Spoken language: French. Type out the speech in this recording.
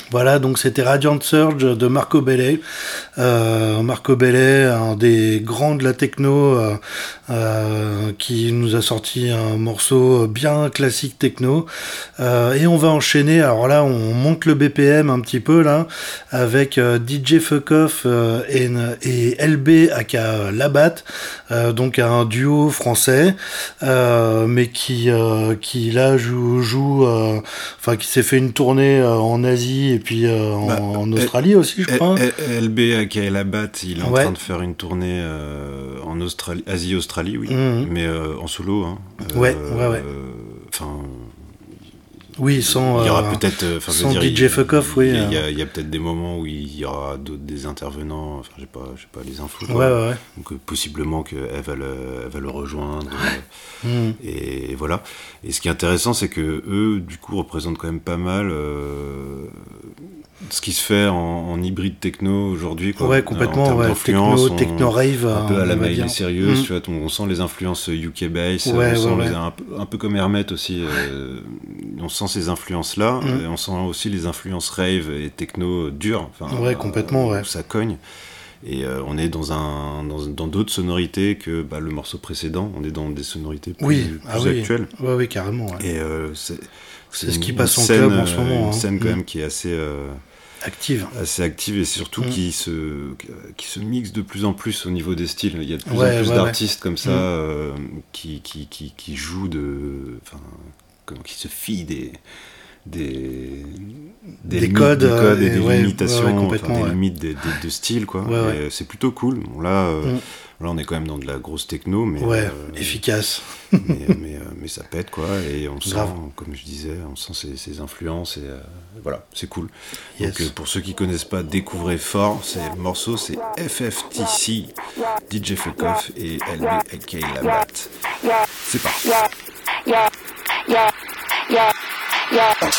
Voilà, donc c'était Radiant Surge de Marco Bellet. Marco Bellet, un des grands de la techno, qui nous a sorti un morceau bien classique techno. Et on va enchaîner, alors là on monte le BPM un petit peu là, avec DJ Fuck Off et LB aka Labat, donc un duo français, mais qui là enfin qui s'est fait une tournée en Asie et puis en Australie aussi, je crois. LB aka Labat, il est en train de faire une tournée en Australie, Asie-Australie, oui, mais en solo. Hein. Ouais. Enfin. Oui, sans, il y aura peut-être, sans DJ Fuck Off, oui. Il y a peut-être des moments où il y aura des intervenants. Enfin, j'ai pas les infos. Ouais. Donc possiblement qu'elle va le rejoindre. Et voilà. Et ce qui est intéressant, c'est que eux, du coup, représentent quand même pas mal ce qui se fait en hybride techno aujourd'hui, quoi. Ouais, complètement. Techno rave. Un peu à la Miley Cyrus, tu vois. On sent les influences UK bass. Un peu comme Hermet aussi. On sent ces influences-là, et on sent aussi les influences rave et techno dures. Complètement, ouais. Ça cogne. Et on est dans d'autres sonorités que le morceau précédent. On est dans des sonorités plus actuelles. Oui, carrément. Ouais. Et c'est ce qui passe en club en ce moment. Une scène quand même qui est assez active. Assez active et surtout qui se mixe de plus en plus au niveau des styles. Il y a de plus en plus d'artistes comme ça qui jouent qui se fient des codes et des limitations, des limites de style, quoi. Et c'est plutôt cool. Bon, là on est quand même dans de la grosse techno, mais efficace. mais ça pète, quoi. Et on sent, comme je disais, ses influences, et voilà, c'est cool. Yes. Donc pour ceux qui connaissent pas, découvrez fort. Le morceau, c'est FFTC, DJ Fuck Off et LB aka Labat. C'est parti.